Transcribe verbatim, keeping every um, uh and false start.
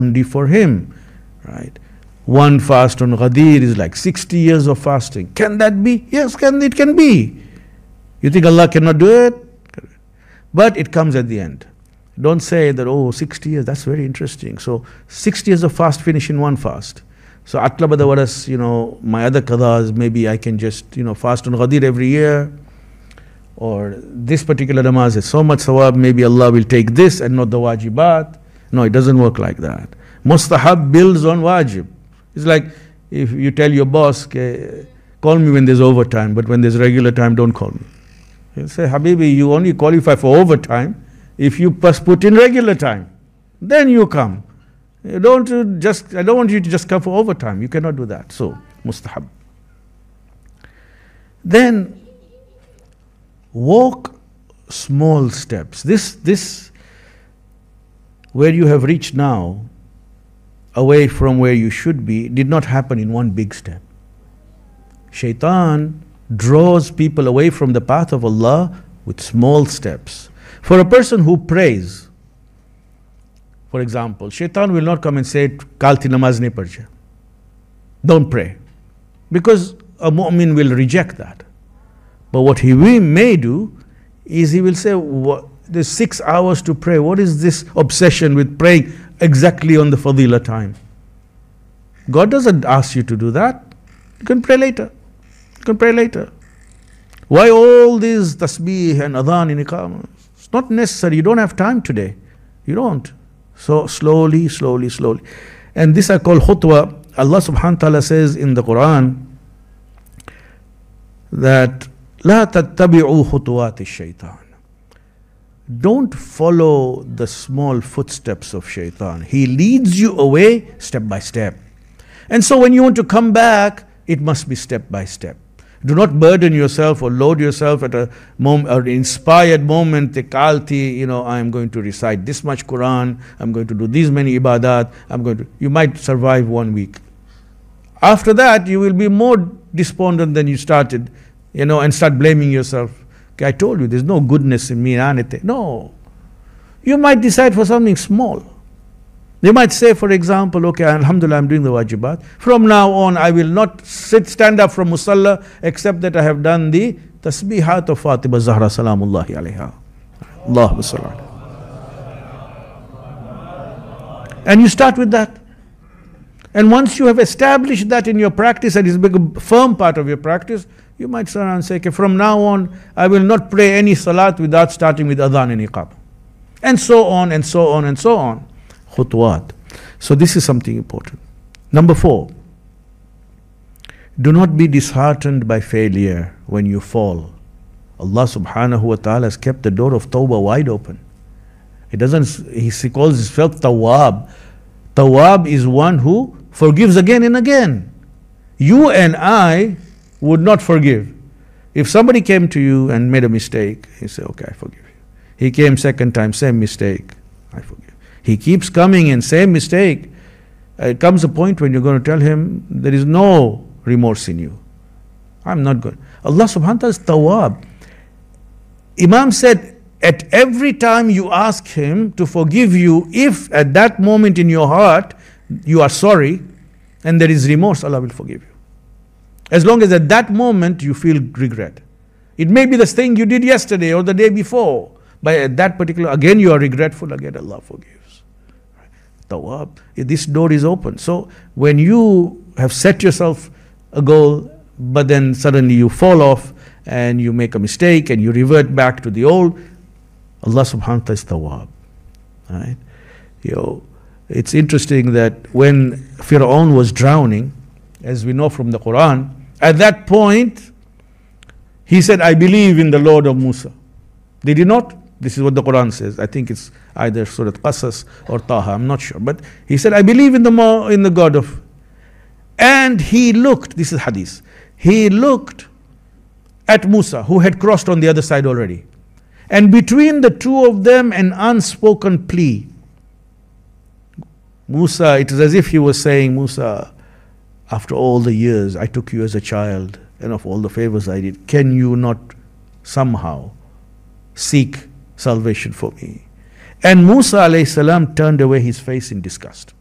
only for him, right? One fast on Ghadir is like sixty years of fasting. Can that be? Yes, can it can be. You think Allah cannot do it? But it comes at the end. Don't say that, oh, sixty years, that's very interesting. So sixty years of fast finish in one fast. So atlabada waras, you know, my other qadhas, maybe I can just, you know, fast on Ghadir every year. Or this particular namaz is so much sawab, maybe Allah will take this and not the wajibat. No, it doesn't work like that. Mustahab builds on wajib. It's like if you tell your boss, okay, call me when there's overtime, but when there's regular time, don't call me. He'll say, Habibi, you only qualify for overtime if you first put in regular time. Then you come. You don't just, I don't want you to just come for overtime. You cannot do that. So, mustahab. Then, walk small steps. This, this, where you have reached now, away from where you should be, did not happen in one big step. Shaitan draws people away from the path of Allah with small steps. For a person who prays, for example, Shaitan will not come and say, Kalti namaz nahi padh. Don't pray. Because a mu'min will reject that. But what he may do is he will say, what, there's six hours to pray. What is this obsession with praying exactly on the fadila time? God doesn't ask you to do that. You can pray later. You can pray later. Why all these tasbih and adhan and iqamah? It's not necessary. You don't have time today. You don't. So slowly, slowly, slowly. And this I call khutwa. Allah subhanahu wa ta'ala says in the Quran that لا تتبعوا خطوات الشيطان. Don't follow the small footsteps of shaitan. He leads you away step by step. And so when you want to come back, it must be step by step. Do not burden yourself or load yourself at a moment or inspired moment. Kalti, you know, I am going to recite this much Quran. I'm going to do these many ibadat. I'm going to. You might survive one week. After that, you will be more despondent than you started, you know, and start blaming yourself. Okay, I told you, there's no goodness in me. No. You might decide for something small. You might say, for example, okay, alhamdulillah, I'm doing the wajibat. From now on, I will not sit, stand up from musalla, except that I have done the tasbihat of Fatima Zahra salamullahi alayha. Allahumma salli. And you start with that. And once you have established that in your practice and it's become a firm part of your practice, you might sit around and say, okay, from now on, I will not pray any salat without starting with adhan and iqam. And so on, and so on, and so on. Khutwat. So this is something important. Number four, do not be disheartened by failure when you fall. Allah subhanahu wa ta'ala has kept the door of tawbah wide open. He doesn't, he calls himself Tawwab. Tawwab is one who forgives again and again. You and I would not forgive. If somebody came to you and made a mistake, he said, okay, I forgive you. He came second time, same mistake, I forgive. He keeps coming and same mistake. It comes a point when you're going to tell him, there is no remorse in you. I'm not good. Allah subhanahu wa ta'ala is Tawwab. Imam said, at every time you ask him to forgive you, if at that moment in your heart you are sorry and there is remorse, Allah will forgive you. As long as at that moment you feel regret. It may be the thing you did yesterday or the day before, but at that particular, again you are regretful, again Allah forgives. Tawwab. This door is open. So when you have set yourself a goal, but then suddenly you fall off and you make a mistake and you revert back to the old, Allah subhanahu wa ta'ala is Tawwab. Right? You know, it's interesting that when Fir'aun was drowning, as we know from the Quran, at that point, he said, I believe in the Lord of Musa. Did he not? This is what the Quran says. I think it's either Surah Qasas or Taha, I'm not sure. But he said, I believe in the in the God of... And he looked, this is hadith, he looked at Musa, who had crossed on the other side already. And between the two of them, an unspoken plea. Musa, it is as if he was saying, Musa, after all the years I took you as a child, and of all the favors I did, can you not somehow seek salvation for me? And Musa alayhi salam turned away his face in disgust.